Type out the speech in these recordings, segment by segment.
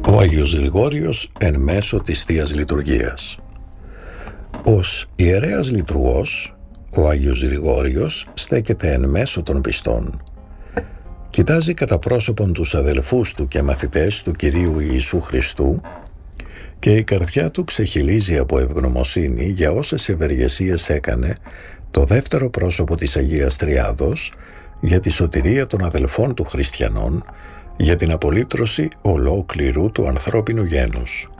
Ο Άγιος Γρηγόριος εν μέσω της Θείας Λειτουργίας. Ως ιερέας λειτουργός, ο Άγιος Γρηγόριος στέκεται εν μέσω των πιστών. Κοιτάζει κατά πρόσωπον τους αδελφούς του και μαθητές του Κυρίου Ιησού Χριστού και η καρδιά του ξεχυλίζει από ευγνωμοσύνη για όσες ευεργεσίες έκανε το δεύτερο πρόσωπο της Αγίας Τριάδος για τη σωτηρία των αδελφών του χριστιανών, για την απολύτρωση ολόκληρου του ανθρώπινου γένους.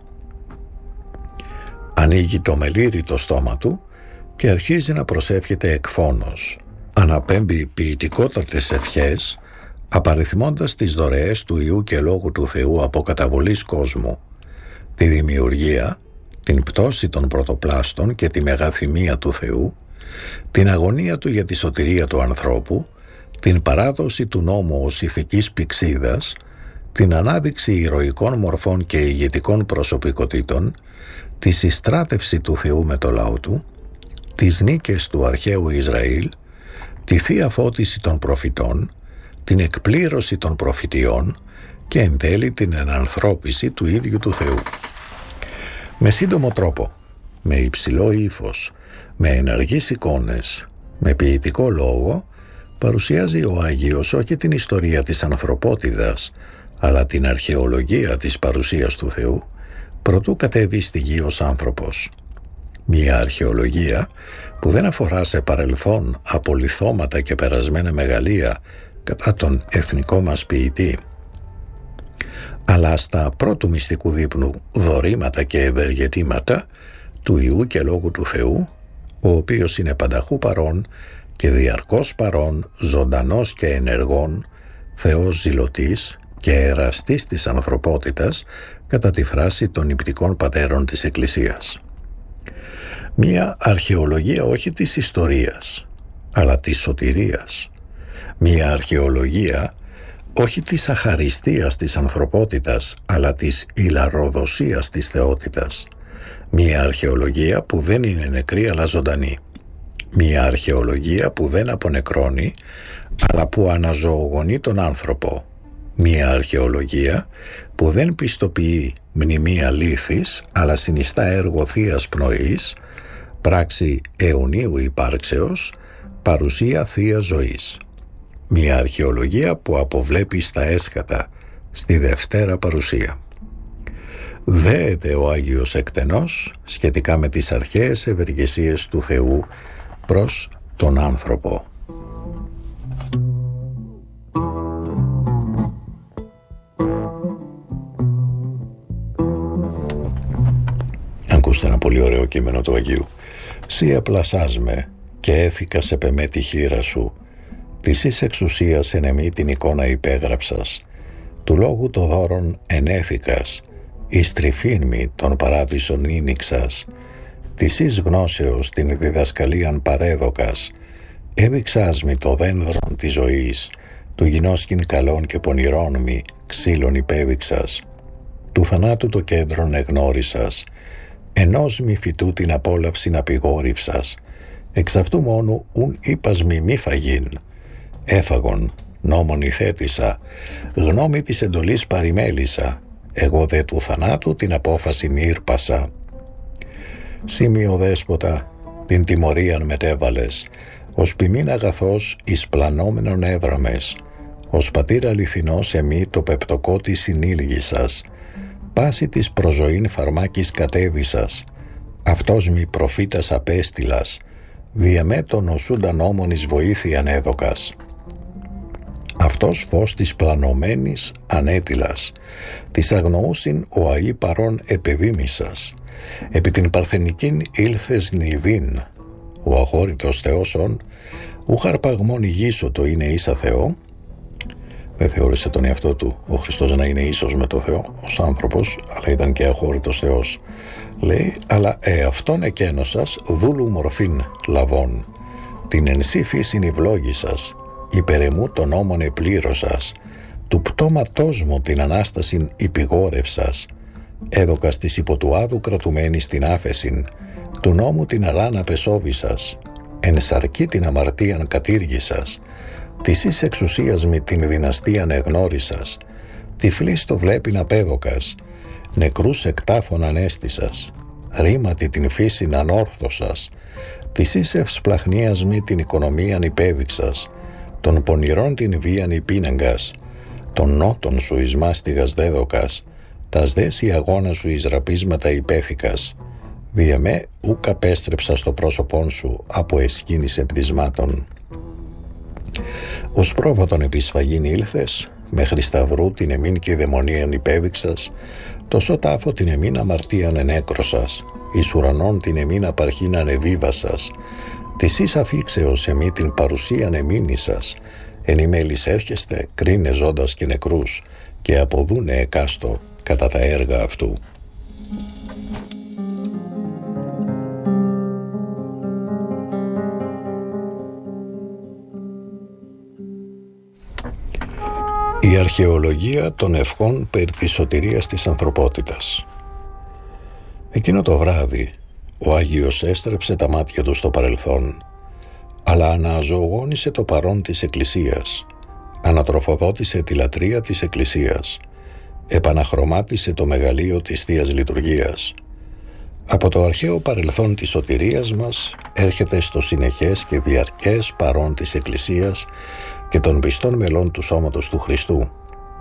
Ανοίγει το μελήρι το στόμα του και αρχίζει να προσεύχεται εκφώνως. Αναπέμπει ποιητικότατες ευχές, απαριθμώντας τις δωρεές του Υιού και Λόγου του Θεού από καταβολής κόσμου, τη δημιουργία, την πτώση των πρωτοπλάστων και τη μεγαθυμία του Θεού, την αγωνία του για τη σωτηρία του ανθρώπου, την παράδοση του νόμου ως ηθικής πυξίδας, την ανάδειξη ηρωικών μορφών και ηγετικών προσωπικότητων, τη συστράτευση του Θεού με το λαό του, τις νίκες του αρχαίου Ισραήλ, τη θεία φώτιση των προφητών, την εκπλήρωση των προφητιών και εν τέλει την ενανθρώπιση του ίδιου του Θεού. Με σύντομο τρόπο, με υψηλό ύφος, με εναργείς εικόνες, με ποιητικό λόγο, παρουσιάζει ο Άγιος όχι την ιστορία της ανθρωπότητας, αλλά την αρχαιολογία της παρουσίας του Θεού, προτού κατέβει στη γη ως άνθρωπος. Μια αρχαιολογία που δεν αφορά σε παρελθόν απολιθώματα και περασμένα μεγαλεία κατά τον εθνικό μας ποιητή, αλλά στα πρώτου μυστικού δείπνου δωρήματα και ευεργετήματα του Υιού και Λόγου του Θεού, ο οποίος είναι πανταχού παρών και διαρκώς παρών, ζωντανός και ενεργών, Θεός ζηλωτής και εραστής της ανθρωπότητας, κατά τη φράση των νηπτικών πατέρων της Εκκλησίας. Μία αρχαιολογία όχι της ιστορίας, αλλά της σωτηρίας. Μία αρχαιολογία όχι της αχαριστίας της ανθρωπότητας, αλλά της ηλαροδοσίας της θεότητας. Μία αρχαιολογία που δεν είναι νεκρή αλλά ζωντανή. Μία αρχαιολογία που δεν απονεκρώνει, αλλά που αναζωογονεί τον άνθρωπο. Μία αρχαιολογία που δεν πιστοποιεί μνημεία λύθης, αλλά συνιστά έργο θείας πνοής, πράξη αιωνίου υπάρξεως, παρουσία θείας ζωής. Μία αρχαιολογία που αποβλέπει στα έσκατα, στη Δευτέρα Παρουσία. Δέεται ο Άγιος εκτενώς σχετικά με τις αρχαίες ευεργεσίες του Θεού προς τον άνθρωπο. Ακούστε ένα πολύ ωραίο κείμενο του Αγίου. «Σύ απλασάς με και έθηκα σε πεμέ τη χείρα σου, της εις εξουσίας εν εμή την εικόνα υπέγραψας, του λόγου το δώρον ενέθηκας, εις τρυφήν μη των παράδεισων ίνιξας, της εις γνώσεως την διδασκαλίαν παρέδοκας, έδειξάς μη το δένδρον της ζωής, του γινώσκην καλών και πονηρών μη ξύλων υπέδειξας, του θανάτου το κέντρον εγνώρισας, ενός μη φυτού την απόλαυσιν απειγόρυψας, εξ αυτού μόνου ουν είπας μη φαγήν, έφαγον νόμον ηθέτησα, γνώμη της εντολής παρημέλησα, εγώ δε του θανάτου την απόφασιν ήρπασα. Σήμιο δέσποτα, την τιμωρίαν μετέβαλες, ως ποιμήν αγαθός εις πλανόμενον έδραμες, ως πατήρ αληθινός εμεί το πεπτοκό της συνήλγησας, πάση της προζωήν φαρμάκης κατέδυσας, αυτός μη προφήτας απέστειλας, διεμέ τον οσούνταν όμον εις βοήθειαν έδωκας. Αυτός φως της πλανωμένης ανέτειλας, της αγνοούσιν ο αΐ παρών επεδήμησας, επί την παρθενικήν ήλθες νηδίν, ο αγόριτος Θεόσον, ούχαρ παγμόν ηγήσω το είναι ίσα Θεό». Δεν θεώρησε τον εαυτό του ο Χριστός να είναι ίσος με το Θεό ως άνθρωπος, αλλά ήταν και αγόριτος Θεός. Λέει, αλλά εαυτόν εκένωσας δούλου μορφήν λαβών, την ενσύ φύσιν ευλόγησας, υπερεμού των νόμων επλήρωσας, του πτώματός μου την Ανάστασιν υπηγόρευσας, έδωκας της υπό του άδου κρατουμένης την άφεσιν, του νόμου την αράν απεσόβησας, εν σαρκή την αμαρτίαν κατήργησας, της εις εξουσίας μη την δυναστείαν εγνώρισας, τυφλής το βλέπειν απέδοκας, νεκρούς εκτάφων ανέστησας, ρήματι την φύσιν ανόρθωσας, της ίσεως πλαχνίας μη την οικονομίαν υπέδειξας, των πονηρών την βίαν υπήνεγκας, των νότων σου εις μάστιγας δέδοκας, τας δες η αγώνα σου εις ραπίσματα υπέθηκας, διεμέ ουκ απέστρεψα στο πρόσωπόν σου από εσκήνης εμπνισμάτων. Ως πρόβατον επί σφαγήν ήλθες, μέχρι σταυρού την εμήν και δαιμονίαν υπέδειξας, τόσο τάφο την εμήν αμαρτίαν ενέκρωσας, εις ουρανών την εμήν απαρχήν ανεβίβασας, της εις αφήξεως εμεί την παρουσίαν εμήνησας, εν ημέλης έρχεστε κρίνε ζώντας και νεκρούς, και αποδούνε εκάστο κατά τα έργα αυτού. Η αρχαιολογία των ευχών περί της σωτηρίας της ανθρωπότητας. Εκείνο το βράδυ ο Άγιος έστρεψε τα μάτια του στο παρελθόν, αλλά αναζωογόνησε το παρόν της Εκκλησίας, ανατροφοδότησε τη λατρεία της Εκκλησίας, επαναχρωμάτισε το μεγαλείο της Θείας Λειτουργίας. Από το αρχαίο παρελθόν της σωτηρίας μας έρχεται στο συνεχές και διαρκές παρόν της Εκκλησίας και των πιστών μελών του σώματος του Χριστού.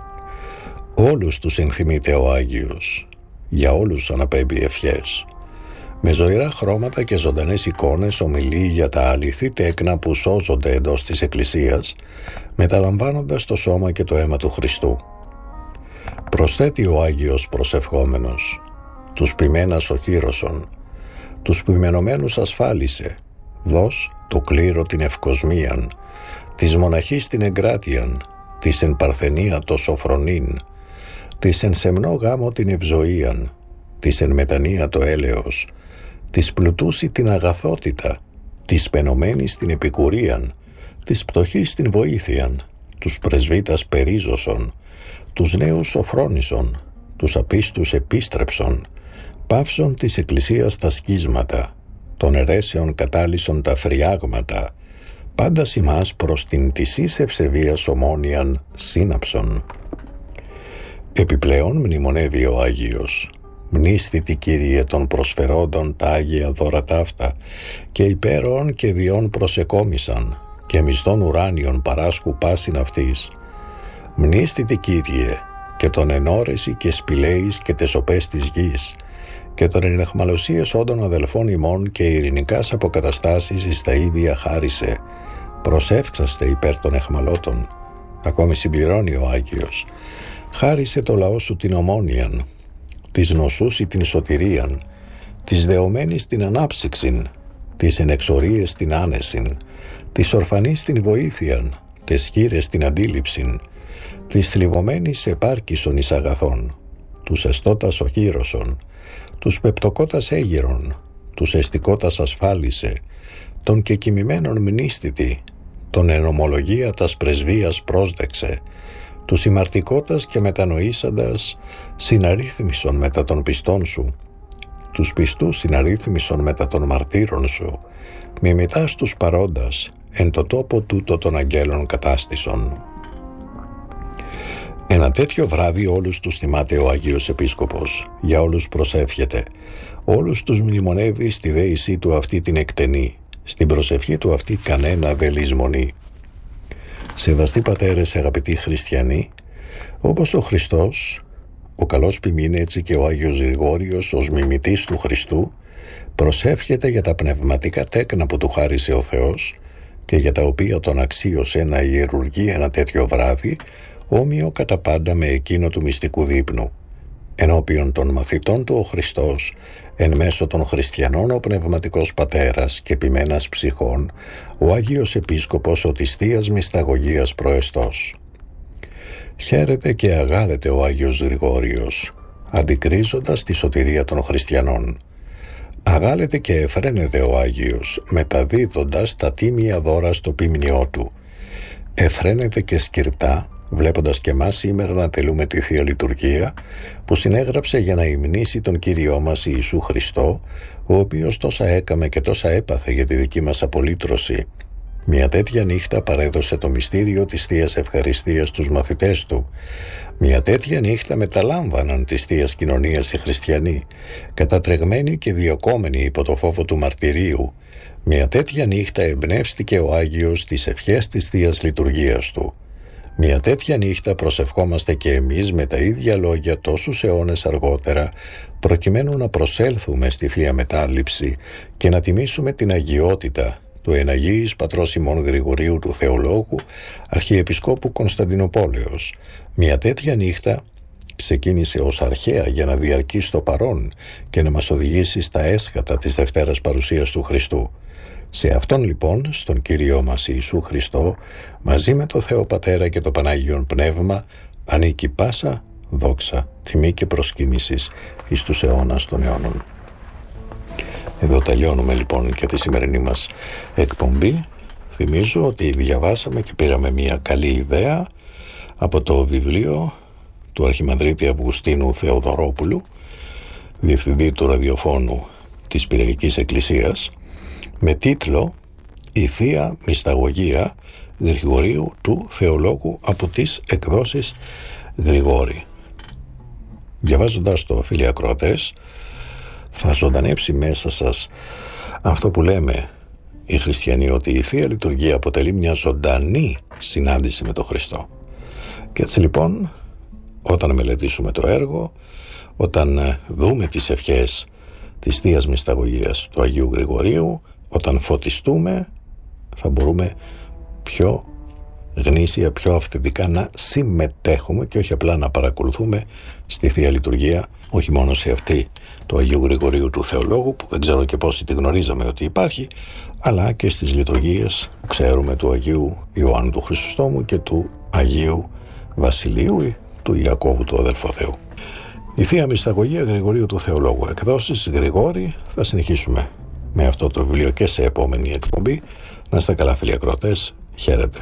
Όλους τους ενθυμείται ο Άγιος, για όλους αναπέμπει ευχές. Με ζωηρά χρώματα και ζωντανές εικόνες ομιλεί για τα αληθή τέκνα που σώζονται εντός της Εκκλησίας, μεταλαμβάνοντας το σώμα και το αίμα του Χριστού. Προσθέτει ο Άγιος προσευχόμενος: τους ποιμένας οχύρωσον, τους ποιμενωμένους ασφάλισε, δώσ' το κλήρο την ευκοσμίαν, της μοναχής την εγκράτειαν, της εν παρθενία το σοφρονήν, της εν σεμνό γάμο την ευζοίαν, της εν μετανία το έλεος, της πλουτούσι την αγαθότητα, της πενωμένης την επικουρίαν, της πτωχής την βοήθειαν, τους πρεσβύτας περίζωσον, τους νέους σοφρόνησον, τους απίστους επίστρεψον, παύσον της Εκκλησίας τα σκίσματα, των αιρέσεων κατάλυσον τα φριάγματα, πάντα ημάς προς την της εις ευσεβίας ομόνιαν σύναψον. Επιπλέον μνημονεύει ο Άγιος: μνήσθητη Κύριε των προσφερόντων τα Άγια δώρα ταύτα, και υπέρων και διών προσεκόμισαν, και μισθών ουράνιων παράσχου πάσιν αυτής. Μνήσθητη Κύριε και των ενόρεση και σπηλαίης και τεσοπές της γης, και των ενεχμαλωσίες όντων αδελφών ημών και ειρηνικάς αποκαταστάσεις εις τα ίδια χάρισε. Προσεύξαστε υπέρ των εχμαλώτων. Ακόμη συμπληρώνει ο Άγιος: χάρισε το λαό σου την ομόνιαν, της νοσούσι την σωτηρίαν, της δεωμένης την ανάψυξην, της ενεξορίες την άνεσιν, της ορφανής την βοήθειαν, της χείρες την αντίληψην, της θλιβωμένης επάρκησον εις αγαθών, τους εστώτας οχύρωσον, τους πεπτοκότας έγερον, τους εστικότας ασφάλισε, των και κοιμημένων μνήστητη, των ενομολογία τας πρεσβείας πρόσδεξε, τους ημαρτικότας και μετανοήσαντας συναρρύθμισον μετά των πιστών σου, τους πιστούς συναρρύθμισον μετά των μαρτύρων σου, μιμητάς τους παρόντας, εν το τόπο τούτο των αγγέλων κατάστησον. Ένα τέτοιο βράδυ όλους τους θυμάται ο Αγίος Επίσκοπος, για όλους προσεύχεται, όλους τους μνημονεύει στη δέησή του αυτή την εκτενή, στην προσευχή του αυτή κανένα δεν λησμονεί. Σεβαστοί πατέρες, αγαπητοί χριστιανοί, όπως ο Χριστός, ο καλός ποιμήν, έτσι και ο Άγιος Γρηγόριος ως μιμητής του Χριστού προσεύχεται για τα πνευματικά τέκνα που του χάρισε ο Θεός και για τα οποία τον αξίωσε να ιερουργεί ένα τέτοιο βράδυ, όμοιο κατά πάντα με εκείνο του μυστικού δείπνου. Ενώπιον των μαθητών του ο Χριστός, εν μέσω των χριστιανών ο πνευματικός πατέρας και ποιμένας ψυχών, ο Άγιος Επίσκοπος ο της Θείας Μυσταγωγίας προεστός. Χαίρεται και αγάρεται ο Άγιος Γρηγόριος, αντικρίζοντας τη σωτηρία των χριστιανών. Αγάλεται και εφραίνεται ο Άγιος, μεταδίδοντας τα τίμια δώρα στο ποιμνιό του. Εφραίνεται και σκυρτά, βλέποντας και εμάς σήμερα να τελούμε τη Θεία Λειτουργία που συνέγραψε για να υμνήσει τον Κύριό μας Ιησού Χριστό, ο οποίος τόσα έκαμε και τόσα έπαθε για τη δική μας απολύτρωση, Μια τέτοια νύχτα παρέδωσε το μυστήριο της Θείας Ευχαριστίας στους μαθητές του. Μια τέτοια νύχτα μεταλάμβαναν της Θείας Κοινωνίας οι χριστιανοί, κατατρεγμένοι και διωκόμενοι υπό το φόβο του μαρτυρίου. Μια τέτοια νύχτα εμπνεύστηκε ο Άγιος τις ευχές της Θείας Λειτουργίας του. Μια τέτοια νύχτα προσευχόμαστε και εμείς με τα ίδια λόγια τόσους αιώνες αργότερα, προκειμένου να προσέλθουμε στη Θεία Μετάληψη και να τιμήσουμε την αγιότητα του εναγίης πατρός ημών Γρηγορίου του Θεολόγου, Αρχιεπισκόπου Κωνσταντινοπόλεως. Μια τέτοια νύχτα ξεκίνησε ως αρχαία για να διαρκεί στο παρόν και να μας οδηγήσει στα έσχατα της Δευτέρας Παρουσίας του Χριστού. Σε Αυτόν λοιπόν, στον Κύριό μας Ιησού Χριστό, μαζί με το Θεό Πατέρα και το Πανάγιον Πνεύμα, ανήκει πάσα δόξα, τιμή και προσκύνησης εις τους αιώνας των αιώνων. Εδώ τελειώνουμε λοιπόν και τη σημερινή μας εκπομπή. Θυμίζω ότι διαβάσαμε και πήραμε μια καλή ιδέα από το βιβλίο του Αρχιμανδρίτη Αυγουστίνου Θεοδωρόπουλου, διευθυντή του ραδιοφώνου της Πυραϊκής Εκκλησίας, με τίτλο «Η Θεία Μυσταγωγία Γρηγορίου του Θεολόγου από τις εκδόσεις Γρηγόρη». Διαβάζοντας το, φίλοι ακροατές, θα ζωντανέψει μέσα σας αυτό που λέμε οι χριστιανοί, ότι η Θεία Λειτουργία αποτελεί μια ζωντανή συνάντηση με τον Χριστό. Και έτσι λοιπόν, όταν μελετήσουμε το έργο, όταν δούμε τις ευχές της Θείας Μυσταγωγίας του Αγίου Γρηγορίου, όταν φωτιστούμε, θα μπορούμε πιο γνήσια, πιο αυθεντικά να συμμετέχουμε και όχι απλά να παρακολουθούμε στη Θεία Λειτουργία, όχι μόνο σε αυτή του Αγίου Γρηγορίου του Θεολόγου, που δεν ξέρω και πόσοι τη γνωρίζαμε ότι υπάρχει, αλλά και στις λειτουργίες, ξέρουμε, του Αγίου Ιωάννου του Χρυσοστόμου και του Αγίου Βασιλείου ή του Ιακώβου του αδελφού Θεού. Η Θεία Μυσταγωγία Γρηγορίου του Θεολόγου, εκδόσεις Γρηγόρη. Θα συνεχίσουμε με αυτό το βιβλίο και σε επόμενη εκπομπή. Να είστε καλά, φίλοι ακροατές. Χαίρετε.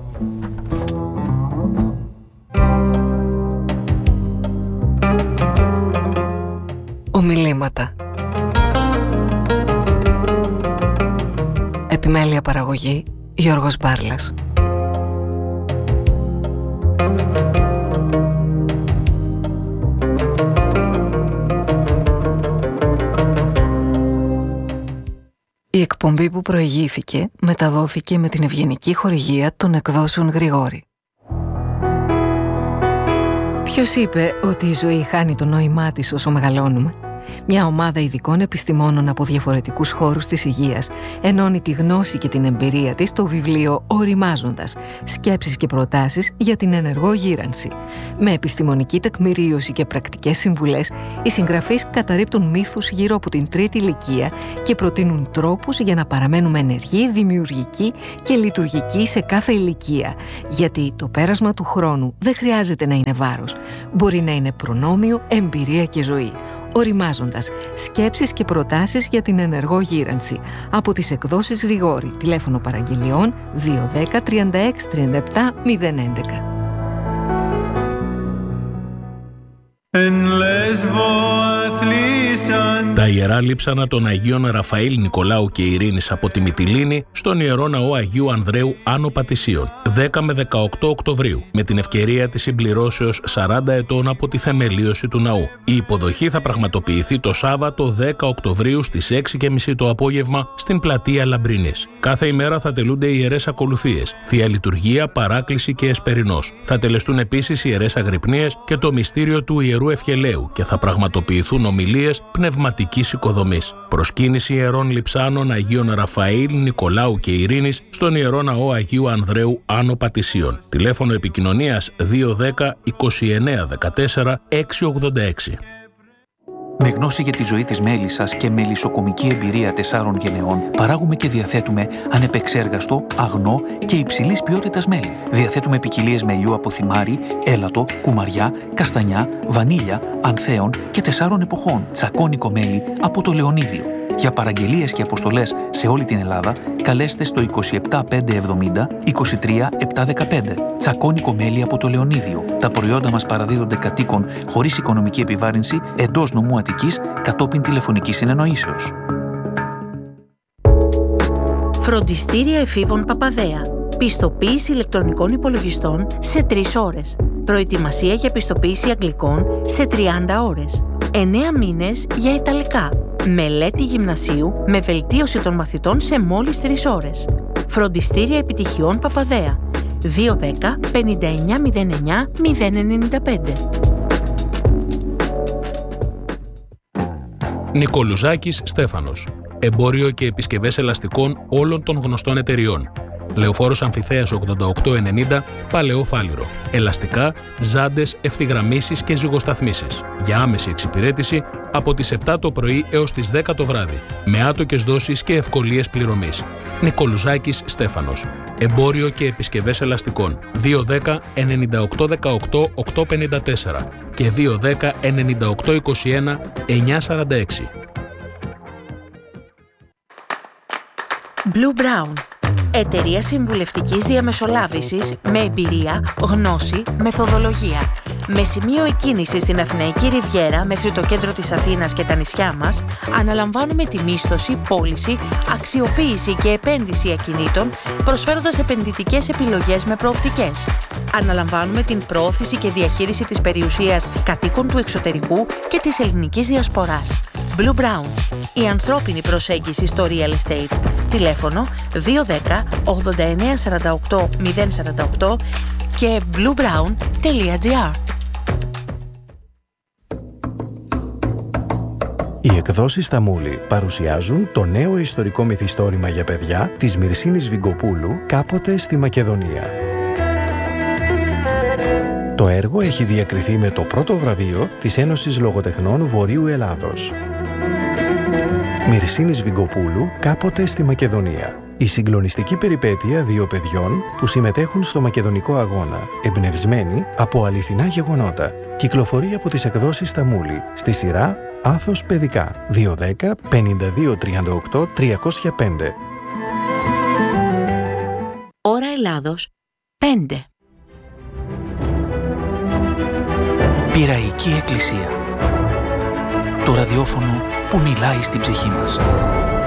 Ομιλήματα. Επιμέλεια παραγωγή Γιώργος Μπάρλας. Η εκπομπή που προηγήθηκε μεταδόθηκε με την ευγενική χορηγία των εκδόσεων Γρηγόρη. Ποιος είπε ότι η ζωή χάνει το νόημά της όσο μεγαλώνουμε? Μια ομάδα ειδικών επιστημόνων από διαφορετικούς χώρους της υγείας ενώνει τη γνώση και την εμπειρία της στο βιβλίο «Οριμάζοντας. Σκέψεις και προτάσεις για την ενεργό γύρανση». Με επιστημονική τεκμηρίωση και πρακτικές συμβουλές, οι συγγραφείς καταρρίπτουν μύθους γύρω από την τρίτη ηλικία και προτείνουν τρόπους για να παραμένουμε ενεργοί, δημιουργικοί και λειτουργικοί σε κάθε ηλικία. Γιατί το πέρασμα του χρόνου δεν χρειάζεται να είναι βάρος. Μπορεί να είναι προνόμιο, εμπειρία και ζωή. Οριμάζοντας. Σκέψεις και προτάσεις για την ενεργό γύρανση. Από τις εκδόσεις Γρηγόρη. Τηλέφωνο παραγγελιών 210 36 37 011. Τα Ιερά Λείψανα των Αγίων Ραφαήλ, Νικολάου και Ειρήνης από τη Μυτιλήνη στον Ιερό Ναό Αγίου Ανδρέου Άνω Πατησίων, 10 με 18 Οκτωβρίου, με την ευκαιρία της συμπληρώσεως 40 ετών από τη θεμελίωση του ναού. Η υποδοχή θα πραγματοποιηθεί το Σάββατο 10 Οκτωβρίου στις 6:30 το απόγευμα στην πλατεία Λαμπρινής. Κάθε ημέρα θα τελούνται ιερές ακολουθίες, Θεία Λειτουργία, Παράκληση και Εσπερινός. Θα τελεστούν επίσης ιερές αγρυπνίες και το μυστήριο του Ιερού Ευχελαίου και θα πραγματοποιηθούν ομιλίες πνευματικής οικοδομής. Προσκύνηση ιερών λειψάνων Αγίων Ραφαήλ, Νικολάου και Ειρήνης στον Ιερό Ναό Αγίου Ανδρέου Άνω Πατησίων. Τηλέφωνο επικοινωνίας 210 29 14 686. Με γνώση για τη ζωή της μέλισσας και μελισσοκομική εμπειρία 4 γενεών, παράγουμε και διαθέτουμε ανεπεξέργαστο, αγνό και υψηλής ποιότητας μέλι. Διαθέτουμε ποικιλίες μελιού από θυμάρι, έλατο, κουμαριά, καστανιά, βανίλια, ανθέων και 4 εποχών. Τσακώνικο μέλι από το Λεωνίδιο. Για παραγγελίες και αποστολές σε όλη την Ελλάδα, καλέστε στο 27 570 23 715. Τσακώνικο μέλι από το Λεωνίδιο. Τα προϊόντα μας παραδίδονται κατοίκων χωρίς οικονομική επιβάρυνση εντός νομού Αττικής κατόπιν τηλεφωνικής συνεννοήσεως. Φροντιστήρια εφήβων Παπαδέα. Πιστοποίηση ηλεκτρονικών υπολογιστών σε 3 ώρες. Προετοιμασία για πιστοποίηση αγγλικών σε 30 ώρες. 9 μήνες για ιταλικά. Μελέτη γυμνασίου με βελτίωση των μαθητών σε μόλις 3 ώρες. Φροντιστήρια επιτυχιών Παπαδέα. 210 5909 095. Νικολουζάκης Στέφανος. Εμπόριο και επισκευές ελαστικών όλων των γνωστών εταιριών. Λεωφόρος Αμφιθέας 8890, Παλαιό Φάληρο. Ελαστικά, ζάντες, ευθυγραμμίσεις και ζυγοσταθμίσεις. Για άμεση εξυπηρέτηση από τις 7 το πρωί έως τις 10 το βράδυ. Με άτοκες δόσεις και ευκολίες πληρωμής. Νικολουζάκης Στέφανος. Εμπόριο και επισκευές ελαστικών. 210 9818 854 και 210 9821 946. Blue Brown. Εταιρεία συμβουλευτικής διαμεσολάβησης με εμπειρία, γνώση, μεθοδολογία. Με σημείο εκκίνηση στην Αθηναϊκή Ριβιέρα μέχρι το κέντρο της Αθήνας και τα νησιά μας, αναλαμβάνουμε τη μίσθωση, πώληση, αξιοποίηση και επένδυση ακινήτων, προσφέροντας επενδυτικές επιλογές με προοπτικές. Αναλαμβάνουμε την προώθηση και διαχείριση της περιουσίας κατοίκων του εξωτερικού και της ελληνικής διασποράς. Blue Brown. Η ανθρώπινη προσέγγιση στο real estate. Τηλέφωνο 210 89 48 048 και bluebrown.gr. Οι εκδόσεις Σταμούλη παρουσιάζουν το νέο ιστορικό μυθιστόρημα για παιδιά της Μυρσίνης Βιγκοπούλου, «Κάποτε στη Μακεδονία». Το έργο έχει διακριθεί με το πρώτο βραβείο της Ένωσης Λογοτεχνών Βορείου Ελλάδος. Μυρσίνης Βιγκοπούλου, «Κάποτε στη Μακεδονία». Η συγκλονιστική περιπέτεια 2 παιδιών που συμμετέχουν στο Μακεδονικό Αγώνα, εμπνευσμένοι από αληθινά γεγονότα. Κυκλοφορεί από τις εκδόσεις Σταμούλη, στη σειρά Άθος Παιδικά, 210 52 38 305. Ώρα Ελλάδος 5. Πειραϊκή Εκκλησία. Το ραδιόφωνο που μιλάει στην ψυχή μας.